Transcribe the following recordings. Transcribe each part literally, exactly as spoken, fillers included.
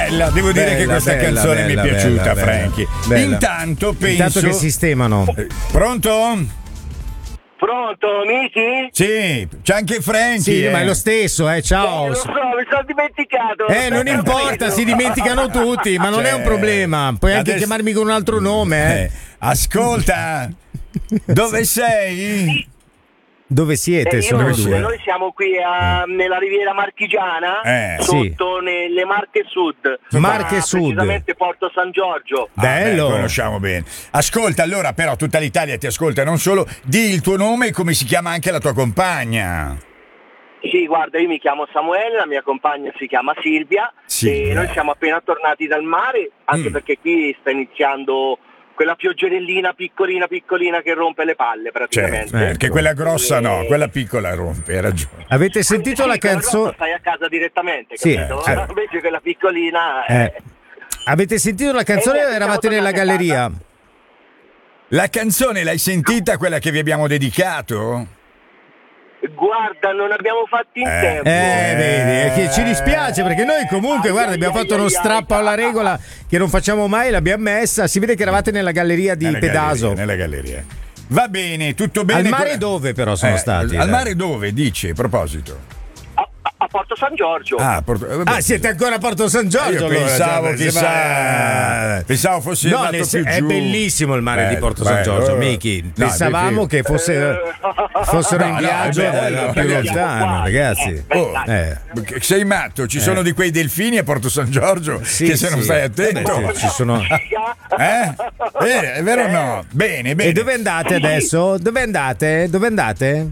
bella, devo dire Bella, che questa bella, canzone bella, mi è bella, piaciuta, bella, Frankie. bella. Intanto penso. Intanto che sistemano. Eh, Pronto? Pronto, amici? Sì, c'è anche Frankie. Sì, eh. ma è lo stesso, eh, ciao. Eh, lo so, mi sono dimenticato. Eh, non importa, si dimenticano tutti, ma non è un problema. Puoi anche Adesso- chiamarmi con un altro nome, eh. Eh, ascolta, dove sei? Dove siete? Eh, io Sono non- due. Noi siamo qui a- nella Riviera Marchigiana, Eh, sotto nelle Marche Sud. Marche Ah, Sud. Precisamente Porto San Giorgio. Ah, Bello. beh, conosciamo bene. Ascolta, allora, però, tutta l'Italia ti ascolta, non solo. Di il tuo nome e come si chiama anche la tua compagna. Sì, guarda, io mi chiamo Samuele, la mia compagna si chiama Silvia, Silvia. e noi siamo appena tornati dal mare, anche Mm. perché qui sta iniziando quella pioggerellina piccolina piccolina che rompe le palle praticamente. Certo, perché quella grossa no, E- quella piccola rompe, hai ragione. Avete sentito Sì, la quella grossa canzone? stai a casa direttamente, Sì, capito? certo. Invece quella piccolina Eh. eh, Avete sentito la canzone Eh, o eravate siamo nella tornati a galleria? La canzone l'hai sentita, quella che vi abbiamo dedicato? guarda, non abbiamo fatto in Eh. tempo. Eh, vedi, è che ci dispiace perché noi comunque, Ai, guarda, ai, abbiamo ai, fatto uno ai, strappo ai. alla regola che non facciamo mai, l'abbiamo messa. Si vede che eravate nella galleria di Nella Pedaso. galleria, nella galleria. Va bene, tutto bene. Al mare Que- dove però sono Eh, stati? Al eh? mare dove, dici, a proposito? A, a- a Porto San Giorgio. Ah, Porto- eh, vabbè. Ah, siete ancora a Porto San Giorgio? Io allora, pensavo, cioè, chissà, sembra- pensavo fosse No, andato nel sen- più è giù. bellissimo il mare di Bello, Porto San bello. Giorgio, Eh. Miki. No, Pensavamo è che fosse, Eh. fossero in No, no, viaggio è bello, da più ragazzi. lontano, ragazzi. Eh, Oh, dai. Eh. sei matto? Ci sono di quei delfini a Porto San Giorgio Sì, che se non sì. stai attento. Eh beh, sì, ci sono. Eh? Eh, è vero o no? Bene, bene. E dove andate adesso? Dove andate? Dove andate?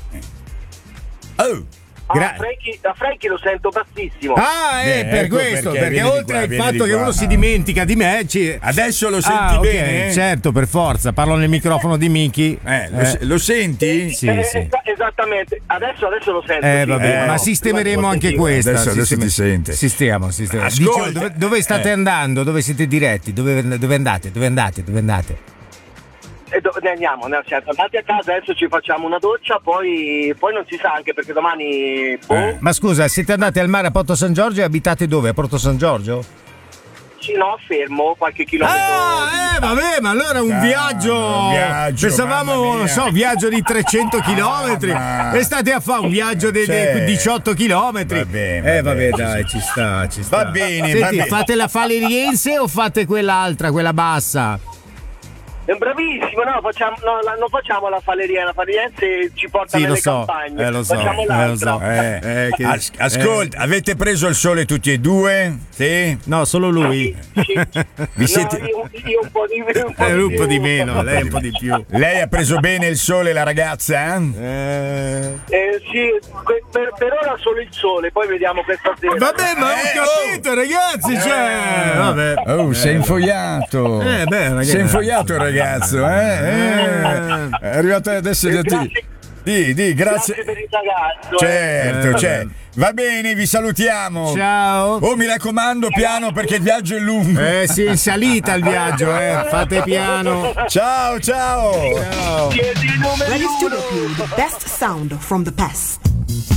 Oh, Ah, Gra- Frankie, da Frankie lo sento bassissimo. Ah, è Eh, per ecco questo, perché, perché, vieni di oltre qua, al vieni fatto di che qua. uno si dimentica di me, ci... adesso lo senti Ah, ok, bene? certo, per forza. Parlo nel microfono di Miki. Eh, lo, se- lo senti? Sì, Eh, sì. esa- esattamente, adesso, adesso lo sento. Eh sì. vabbè, Eh, ma no. sistemeremo anche Sì. questa. Adesso- adesso sistema- ti sente. Sistemiamo, sistemiamo. Ascolta. Dicevo, dove, dove state Eh. andando? Dove siete diretti? Dove, dove andate? Dove andate? Dove andate? E do- ne andiamo, nel senso, andati a casa, adesso ci facciamo una doccia, poi, poi non si sa, anche perché domani boh, Eh. Ma scusa, siete andati al mare a Porto San Giorgio e abitate dove? A Porto San Giorgio? sì, no, fermo qualche chilometro. Ah, eh, vabbè, ma allora un Ah, viaggio. un viaggio, Pensavamo, mamma mia. non so, viaggio di trecento chilometri. ma- E state a fare un viaggio di Cioè, diciotto chilometri. va bene, Eh, va vabbè, bene, dai, ci sta, ci sta. Va bene, Senti, va bene. fate la faleriense o fate quell'altra, quella bassa? È bravissimo, no, facciamo, no, la- non facciamo la falleria, la faleriense ci porta Sì, lo nelle so, campagne. eh, lo so, Facciamo eh, l'altra. lo so. Eh, Eh, che- as- ascolta, avete preso il sole tutti e due? Sì? No, solo lui. Sì. Vi siete- No, io, io un po' di, un po' È un po' di più. meno, lei un po' di più. Lei ha preso bene il sole, la ragazza? Eh. Eh, sì, que- per, per ora solo il sole, poi vediamo questa sera. Vabbè, ma ho Eh, capito, ragazzi, cioè. Vabbè. Oh, sei infogliato. Eh, beh, ragazzi. Sei infogliato il ragazzo, eh? Eh, È arrivato adesso da te. Grazie. Di, di, grazie. Grazie per il ragazzo. Certo, Eh, certo. Va bene, vi salutiamo. Ciao. Oh, mi raccomando, piano perché il viaggio è lungo. Eh sì, in salita il viaggio, eh. Fate piano. Ciao, ciao. Ciao. Siete i numeri Ready uno. Studio Più, the best sound from the past.